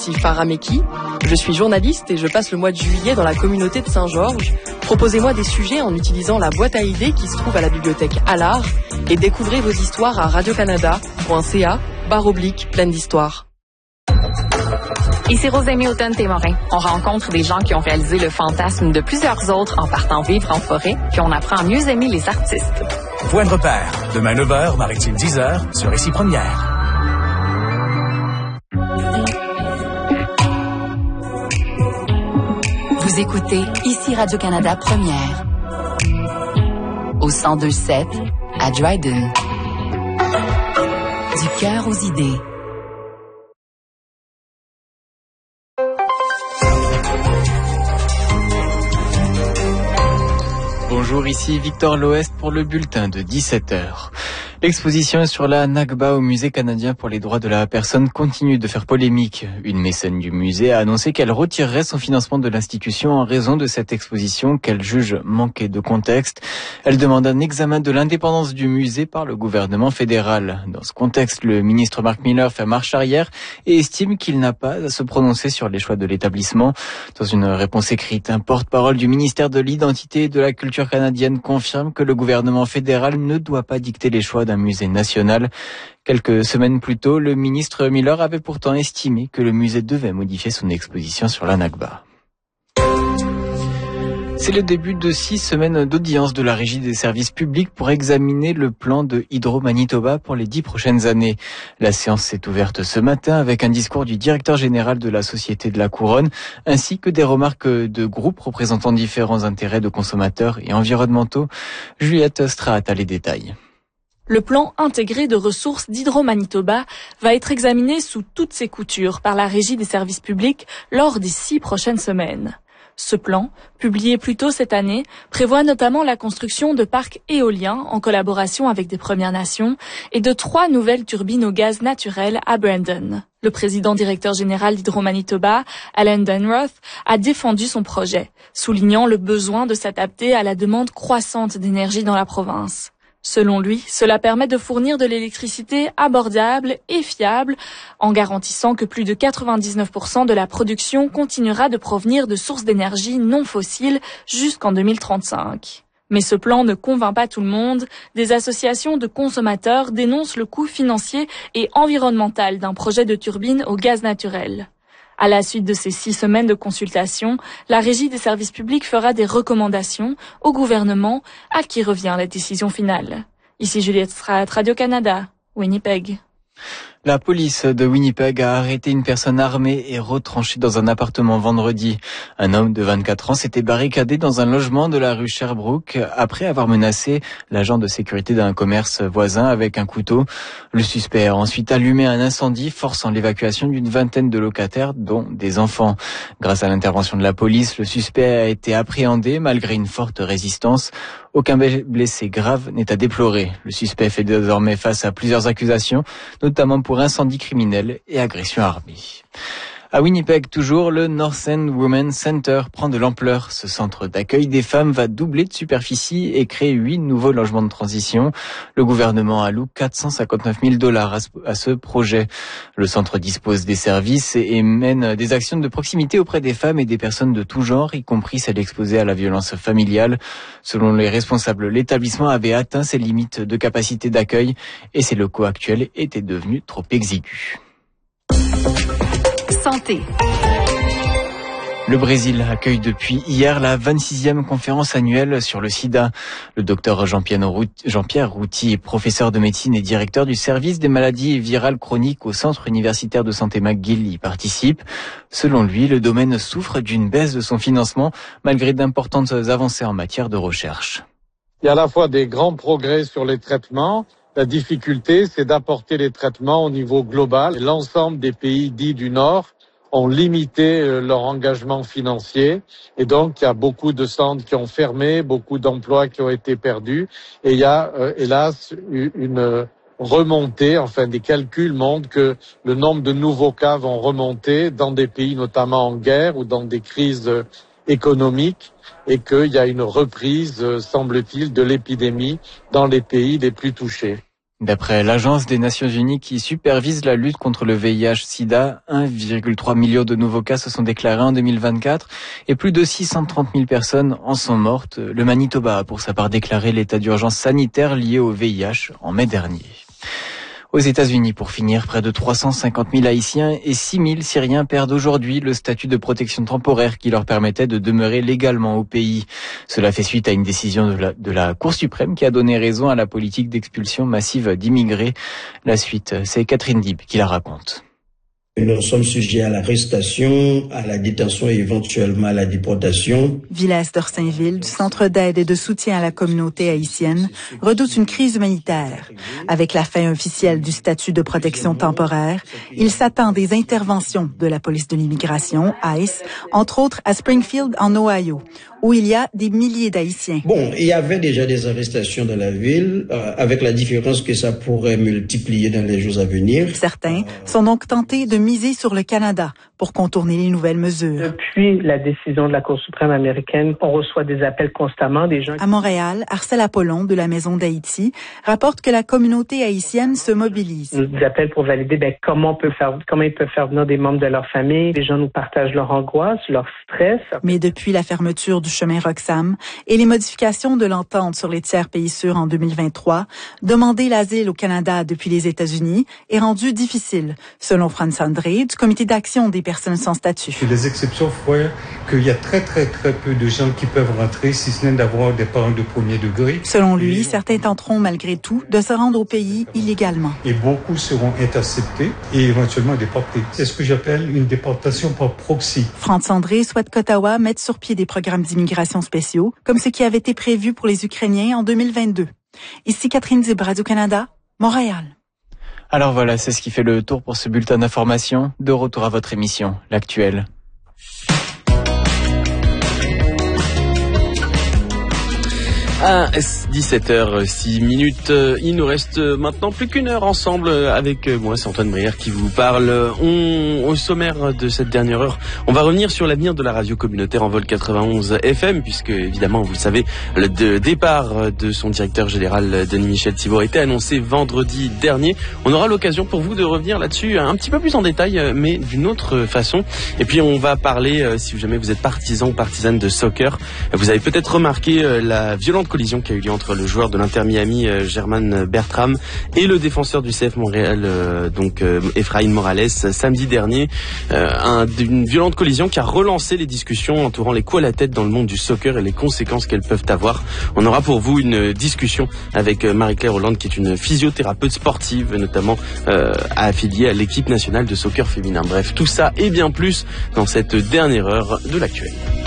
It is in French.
ici Farah Meki. Je suis journaliste et je passe le mois de juillet dans la communauté de Saint-Georges. Proposez-moi des sujets en utilisant la boîte à idées qui se trouve à la bibliothèque Allard et découvrez vos histoires à radiocanada.ca/pleine d'histoires. Ici Rosémie Automne-Témorin. On rencontre des gens qui ont réalisé le fantasme de plusieurs autres en partant vivre en forêt, puis on apprend à mieux aimer les artistes. Point de repère. Demain 9h, Maritime 10h, sur Ici Première. Vous écoutez Ici Radio-Canada Première. Au 102.7 à Dryden. Du cœur aux idées. Bonjour, ici Victor Loest pour le bulletin de 17h. L'exposition sur la Nakba au Musée canadien pour les droits de la personne continue de faire polémique. Une mécène du musée a annoncé qu'elle retirerait son financement de l'institution en raison de cette exposition qu'elle juge manquer de contexte. Elle demande un examen de l'indépendance du musée par le gouvernement fédéral. Dans ce contexte, le ministre Marc Miller fait marche arrière et estime qu'il n'a pas à se prononcer sur les choix de l'établissement. Dans une réponse écrite, un porte-parole du ministère de l'Identité et de la Culture canadienne confirme que le gouvernement fédéral ne doit pas dicter les choix d'un musée national. Quelques semaines plus tôt, le ministre Miller avait pourtant estimé que le musée devait modifier son exposition sur la Nakba. C'est le début de 6 semaines d'audience de la Régie des services publics pour examiner le plan de Hydro-Manitoba pour les 10 prochaines années. La séance s'est ouverte ce matin avec un discours du directeur général de la Société de la Couronne, ainsi que des remarques de groupes représentant différents intérêts de consommateurs et environnementaux. Juliette Straat a les détails. Le plan intégré de ressources d'Hydro-Manitoba va être examiné sous toutes ses coutures par la Régie des services publics lors des 6 prochaines semaines. Ce plan, publié plus tôt cette année, prévoit notamment la construction de parcs éoliens en collaboration avec des Premières Nations et de 3 nouvelles turbines au gaz naturel à Brandon. Le président directeur général d'Hydro-Manitoba, Alan Dunroth, a défendu son projet, soulignant le besoin de s'adapter à la demande croissante d'énergie dans la province. Selon lui, cela permet de fournir de l'électricité abordable et fiable en garantissant que plus de 99% de la production continuera de provenir de sources d'énergie non fossiles jusqu'en 2035. Mais ce plan ne convainc pas tout le monde. Des associations de consommateurs dénoncent le coût financier et environnemental d'un projet de turbine au gaz naturel. À la suite de ces 6 semaines de consultation, la Régie des services publics fera des recommandations au gouvernement à qui revient la décision finale. Ici Juliette Straat, Radio-Canada, Winnipeg. La police de Winnipeg a arrêté une personne armée et retranchée dans un appartement vendredi. Un homme de 24 ans s'était barricadé dans un logement de la rue Sherbrooke après avoir menacé l'agent de sécurité d'un commerce voisin avec un couteau. Le suspect a ensuite allumé un incendie forçant l'évacuation d'une vingtaine de locataires, dont des enfants. Grâce à l'intervention de la police, le suspect a été appréhendé malgré une forte résistance. Aucun blessé grave n'est à déplorer. Le suspect fait désormais face à plusieurs accusations, notamment pour incendie criminel et agression armée. À Winnipeg toujours, le North End Women's Center prend de l'ampleur. Ce centre d'accueil des femmes va doubler de superficie et créer 8 nouveaux logements de transition. Le gouvernement alloue $459 000 à ce projet. Le centre dispose des services et mène des actions de proximité auprès des femmes et des personnes de tout genre, y compris celles exposées à la violence familiale. Selon les responsables, l'établissement avait atteint ses limites de capacité d'accueil et ses locaux actuels étaient devenus trop exigus. Santé. Le Brésil accueille depuis hier la 26e conférence annuelle sur le sida. Le docteur Jean-Pierre Routy, professeur de médecine et directeur du service des maladies virales chroniques au Centre universitaire de santé McGill, y participe. Selon lui, le domaine souffre d'une baisse de son financement malgré d'importantes avancées en matière de recherche. Il y a à la fois des grands progrès sur les traitements. La difficulté, c'est d'apporter les traitements au niveau global. L'ensemble des pays dits du Nord ont limité leur engagement financier et donc il y a beaucoup de centres qui ont fermé, beaucoup d'emplois qui ont été perdus et il y a hélas une remontée, enfin des calculs montrent que le nombre de nouveaux cas vont remonter dans des pays notamment en guerre ou dans des crises économiques et qu'il y a une reprise, semble-t-il, de l'épidémie dans les pays les plus touchés. D'après l'Agence des Nations Unies qui supervise la lutte contre le VIH-Sida, 1,3 million de nouveaux cas se sont déclarés en 2024 et plus de 630 000 personnes en sont mortes. Le Manitoba a pour sa part déclaré l'état d'urgence sanitaire lié au VIH en mai dernier. Aux États-Unis, pour finir, près de 350 000 Haïtiens et 6 000 Syriens perdent aujourd'hui le statut de protection temporaire qui leur permettait de demeurer légalement au pays. Cela fait suite à une décision de la Cour suprême qui a donné raison à la politique d'expulsion massive d'immigrés. La suite, c'est Catherine Dib qui la raconte. Nous sommes sujets à l'arrestation, à la détention et éventuellement à la déportation. Villesse d'Orsainville, du Centre d'aide et de soutien à la communauté haïtienne, redoute une crise humanitaire. Avec la fin officielle du statut de protection temporaire, il s'attend des interventions de la police de l'immigration, ICE, entre autres à Springfield, en Ohio, où il y a des milliers d'Haïtiens. Bon, il y avait déjà des arrestations dans la ville, avec la différence que ça pourrait multiplier dans les jours à venir. Certains sont donc tentés de miser sur le Canada pour contourner les nouvelles mesures. Depuis la décision de la Cour suprême américaine, on reçoit des appels constamment des gens. À Montréal, Arcel Apollon de la Maison d'Haïti rapporte que la communauté haïtienne se mobilise. Nous nous appellent pour valider comment ils peuvent faire venir des membres de leur famille. Les gens nous partagent leur angoisse, leur stress. Mais depuis la fermeture du chemin Roxham et les modifications de l'entente sur les tiers pays sûrs en 2023, demander l'asile au Canada depuis les États-Unis est rendu difficile, selon Franz André du Comité d'action des personnes sans statut. Les exceptions font qu'il y a très peu de gens qui peuvent rentrer, si ce n'est d'avoir des parents de premier degré. Selon lui, certains tenteront malgré tout de se rendre au pays illégalement. Et beaucoup seront interceptés et éventuellement déportés. C'est ce que j'appelle une déportation par proxy. Franz André souhaite qu'Ottawa mette sur pied des programmes d'immigration spéciaux, comme ce qui avait été prévu pour les Ukrainiens en 2022. Ici Catherine Dib, Radio-Canada, Montréal. Alors voilà, c'est ce qui fait le tour pour ce bulletin d'information. De retour à votre émission, l'actuelle. À 17h06, il nous reste maintenant plus qu'une heure ensemble avec moi, c'est Antoine Brière qui vous parle. Au sommaire de cette dernière heure, on va revenir sur l'avenir de la radio communautaire en vol 91 FM, puisque évidemment, vous le savez, le départ de son directeur général, Denis-Michel Thibault, a été annoncé vendredi dernier. On aura l'occasion pour vous de revenir là-dessus un petit peu plus en détail, mais d'une autre façon. Et puis on va parler, si jamais vous êtes partisan ou partisane de soccer, vous avez peut-être remarqué la violente collision qui a eu lieu entre le joueur de l'Inter Miami, Germain Bertram, et le défenseur du CF Montréal, Efraín Morales, samedi dernier. Une violente collision qui a relancé les discussions entourant les coups à la tête dans le monde du soccer et les conséquences qu'elles peuvent avoir. On aura pour vous une discussion avec Marie-Claire Hollande, qui est une physiothérapeute sportive, notamment affiliée à l'équipe nationale de soccer féminin. Bref, tout ça et bien plus dans cette dernière heure de l'actuel.